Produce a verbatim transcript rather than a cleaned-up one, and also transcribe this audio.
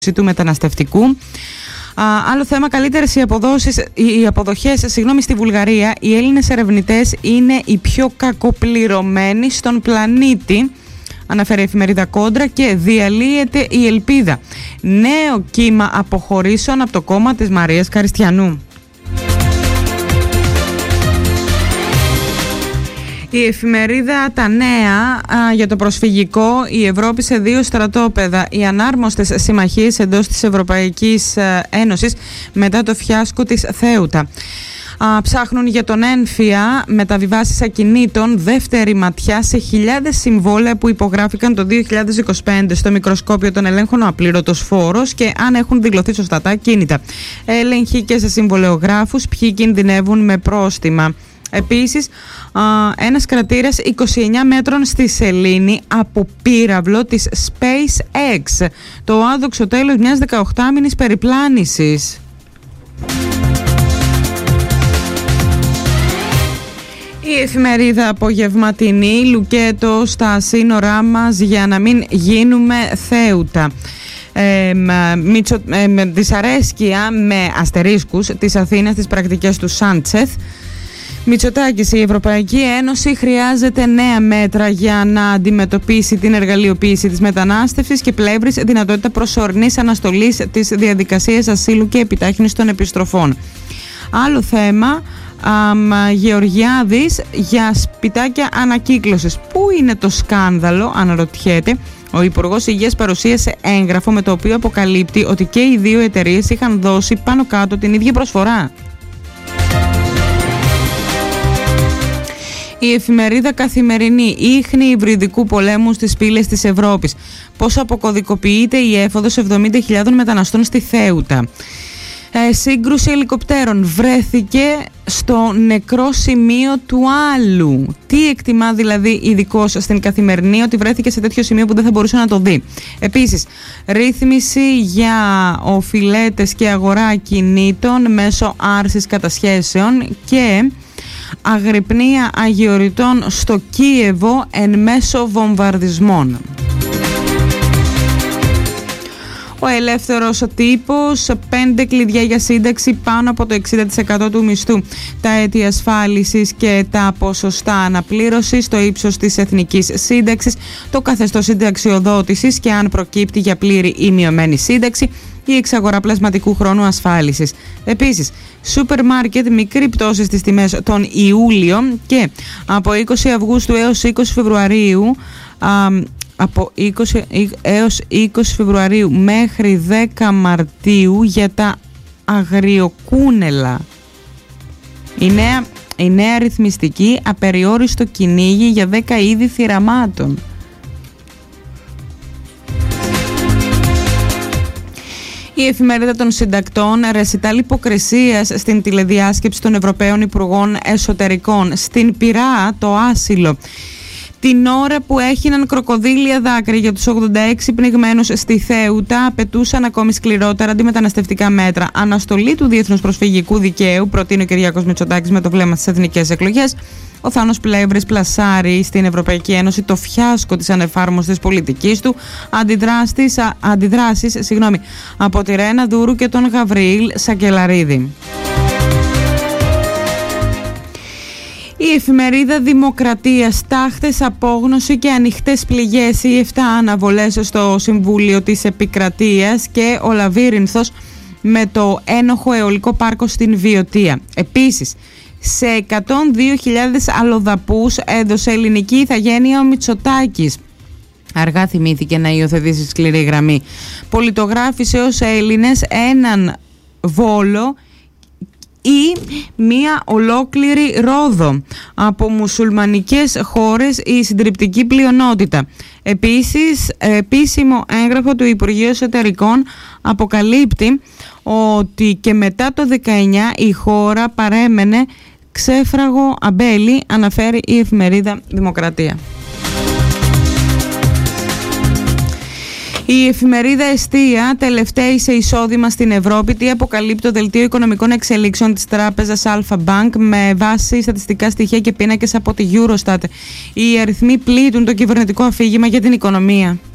του μεταναστευτικού. Α, άλλο θέμα, καλύτερες οι, αποδόσεις, οι αποδοχές συγγνώμη, στη Βουλγαρία. Οι Έλληνες ερευνητές είναι οι πιο κακοπληρωμένοι στον πλανήτη, αναφέρει η εφημερίδα Κόντρα, και διαλύεται η ελπίδα. Νέο κύμα αποχωρήσεων από το κόμμα της Μαρίας Καριστιανού. Η εφημερίδα Τα Νέα α, για το προσφυγικό, η Ευρώπη σε δύο στρατόπεδα, οι ανάρμοστες συμμαχίες εντός της Ευρωπαϊκής Ένωσης μετά το φιάσκο της Θέουτα. Α, ψάχνουν για τον ένφια μεταβιβάσεις ακινήτων, δεύτερη ματιά σε χιλιάδες συμβόλαια που υπογράφηκαν το δύο χιλιάδες είκοσι πέντε. Στο μικροσκόπιο των ελέγχων ο απλήρωτος φόρος και αν έχουν δηλωθεί σωστά τα ακίνητα. Έλεγχοι και σε συμβολεογράφους, ποιοι κινδυνεύουν με πρόστιμα. Επίσης, α, ένας κρατήρας είκοσι εννέα μέτρων στη Σελήνη από πύραυλο της SpaceX. Το άδοξο τέλος μιας δεκαοκτάμηνης περιπλάνησης. Η εφημερίδα Απογευματινή, Λουκέτο στα σύνορά μας για να μην γίνουμε Θέουτα. Ε, μητσο, ε, δυσαρέσκεια με αστερίσκους της Αθήνας στις πρακτικές του Σάντσεθ. Μητσοτάκης, η Ευρωπαϊκή Ένωση χρειάζεται νέα μέτρα για να αντιμετωπίσει την εργαλειοποίηση της μετανάστευσης και πλεύρης δυνατότητα προσωρινής αναστολής της διαδικασίας ασύλου και επιτάχυνση των επιστροφών. Άλλο θέμα, αμ, Γεωργιάδης για σπιτάκια ανακύκλωσης. Πού είναι το σκάνδαλο, αναρωτιέται. Ο Υπουργός Υγείας παρουσίασε έγγραφο με το οποίο αποκαλύπτει ότι και οι δύο εταιρείες είχαν δώσει πάνω κάτω την ίδια προσφορά. Η εφημερίδα Καθημερινή, ίχνη υβριδικού πολέμου στις πύλες της Ευρώπης. Πώς αποκωδικοποιείται η έφοδος εβδομήντα χιλιάδων μεταναστών στη Θέουτα. Ε, σύγκρουση ελικοπτέρων, βρέθηκε στο νεκρό σημείο του άλλου. Τι εκτιμά δηλαδή ειδικός στην Καθημερινή? Ότι βρέθηκε σε τέτοιο σημείο που δεν θα μπορούσε να το δει. Επίσης, ρύθμιση για οφειλέτες και αγορά ακινήτων μέσω άρσης κατασχέσεων και αγρυπνία αγιοριτών στο Κίεβο εν μέσω βομβαρδισμών. Ο Ελεύθερος Τύπος, πέντε κλειδιά για σύνταξη πάνω από το εξήντα τοις εκατό του μισθού. Τα έτη ασφάλισης και τα ποσοστά αναπλήρωσης, το ύψος της εθνικής σύνταξης, το καθεστώς συνταξιοδότησης και αν προκύπτει για πλήρη ή μειωμένη σύνταξη, η εξαγορά πλασματικού χρόνου ασφάλισης. Επίσης, σούπερ μάρκετ, μικρή πτώση στις τιμές τον Ιούλιο και από είκοσι Αυγούστου έως είκοσι Φεβρουαρίου α, από είκοσι έως είκοσι Φεβρουαρίου μέχρι δέκα Μαρτίου για τα αγριοκούνελα. Η νέα, η νέα ρυθμιστική, απεριόριστο κυνήγι για δέκα είδη θυραμάτων. Η εφημερίδα των συντακτών, ρεσιτάλ υποκρισίας στην τηλεδιάσκεψη των Ευρωπαίων Υπουργών Εσωτερικών. Στην Πειραιά το άσυλο. Την ώρα που έχιναν κροκοδίλια δάκρυα για τους ογδόντα έξι πνιγμένους στη Θέουτα, απαιτούσαν ακόμη σκληρότερα αντιμεταναστευτικά μέτρα. Αναστολή του διεθνούς προσφυγικού δικαίου, προτείνει ο Κυριάκος Μητσοτάκης με το βλέμμα στις εθνικές εκλογές. Ο Θάνος Πλεύρης πλασάρει στην Ευρωπαϊκή Ένωση το φιάσκο της ανεφάρμοστης πολιτικής του. Αντιδράσεις συγγνώμη, από τη Ρένα Δούρου και τον Γαβριήλ Σακελαρίδη. Η εφημερίδα Δημοκρατία, τάχτες, απόγνωση και ανοιχτές πληγές, οι εφτά αναβολές στο Συμβούλιο της Επικρατείας και ο λαβύρινθος με το ένοχο αιωλικό πάρκο στην Βιωτία. Επίσης, σε εκατόν δύο χιλιάδες αλλοδαπούς έδωσε ελληνική ηθαγένεια ο Μητσοτάκης. Αργά θυμήθηκε να υιοθετήσει σκληρή γραμμή. Πολιτογράφησε ως Έλληνες έναν Βόλο ή μία ολόκληρη Ρόδο. Από μουσουλμανικές χώρες η συντριπτική πλειονότητα. Επίσης, επίσημο έγγραφο του Υπουργείου Εσωτερικών αποκαλύπτει ότι και μετά το δεκαεννιά η χώρα παρέμενε ξέφραγο αμπέλι, αναφέρει η εφημερίδα Δημοκρατία. Η εφημερίδα Εστία, τελευταία σε εισόδημα στην Ευρώπη, τι αποκαλύπτει το Δελτίο Οικονομικών Εξελίξεων της τράπεζας Alpha Bank με βάση στατιστικά στοιχεία και πίνακες από τη Eurostat. Οι αριθμοί πλήττουν το κυβερνητικό αφήγημα για την οικονομία.